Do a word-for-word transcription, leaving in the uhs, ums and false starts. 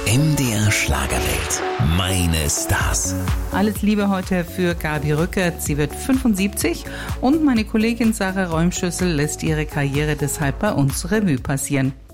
M D R Schlagerwelt. Meine Stars. Alles Liebe heute für Gabi Rückert. Sie wird fünfundsiebzig und meine Kollegin Sarah Räumschüssel lässt ihre Karriere deshalb bei uns Revue passieren.